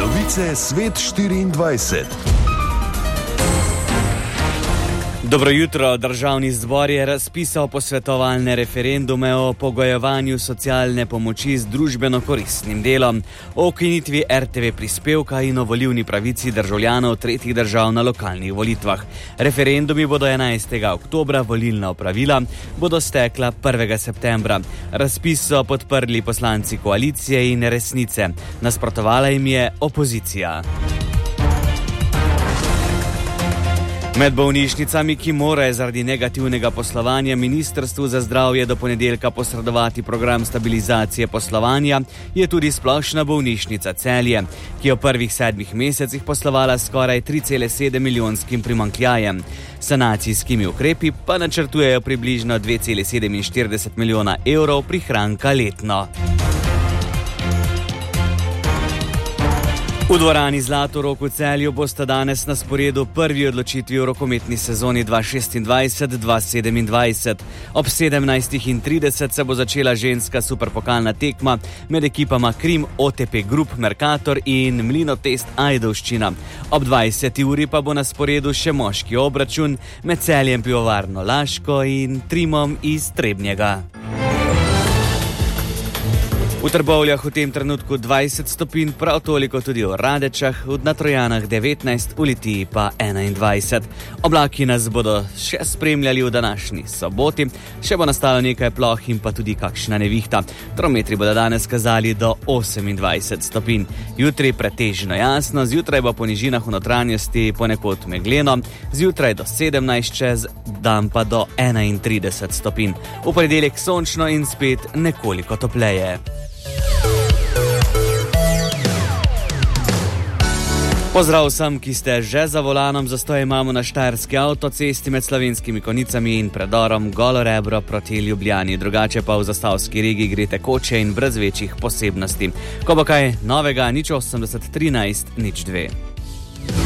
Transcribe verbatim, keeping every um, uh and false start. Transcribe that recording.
Novice Svet štiriindvajset. Dobro jutro. Državni zbor je razpisal posvetovalne referendume o pogojevanju socialne pomoči z družbeno koristnim delom, o ukinitvi er te ve prispevka in o volilni pravici državljanov tretjih držav na lokalnih volitvah. Referendumi bodo enajstega oktobra, volilna opravila bodo stekla prvega septembra. Razpis so podprli poslanci koalicije in Resnice. Nasprotovala jim je opozicija. Med bolnišnicami, ki morajo zaradi negativnega poslovanja Ministrstvu za zdravje do ponedeljka posredovati program stabilizacije poslovanja, je tudi Splošna bolnišnica Celje, ki je v prvih sedmih mesecih poslovala skoraj tri cele sedem milijonskim primanjkljajem. Sanacijskimi ukrepi pa načrtujejo približno dve cele sedeminštirideset milijona evrov prihranka letno. V dvorani Zlatorog v Celju bosta danes na sporedu prvi odločitvi v rokometni sezoni dva tisoč šestindvajset dva tisoč sedemindvajset. Ob sedemnajstih trideset se bo začela ženska superpokalna tekma med ekipama Krim o te pe Group Mercator in Mlinotest Ajdovščina. Ob dvajseti uri pa bo na sporedu še moški obračun med Celjem Pivovarno Laško in Trimom iz Trebnjega. V Trbovljah v tem trenutku dvajset stopinj, prav toliko tudi v Radečah, na Trojanah devetnajst, v Litiji pa enaindvajset. Oblaki nas bodo še spremljali v današnji soboti, še bo nastalo nekaj ploh in pa tudi kakšna nevihta. Termometri bodo danes kazali do osemindvajset stopinj. Jutri pretežno jasno, zjutraj bo po nižinah v notranjosti ponekod megleno, zjutraj do sedemnajst, čez dan pa do enaintrideset stopinj. V ponedeljek sončno in spet nekoliko topleje. Pozdrav vsem, ki ste že za volanom. Zastoj imamo na štajerski avtocesti med Slovenskimi Konjicami in predorom Golo Rebro proti Ljubljani. Drugače pa v Zasavski regiji gre tekoče in brez večjih posebnosti. Ko bo kaj novega, nič osemdeset trinajst nič dve.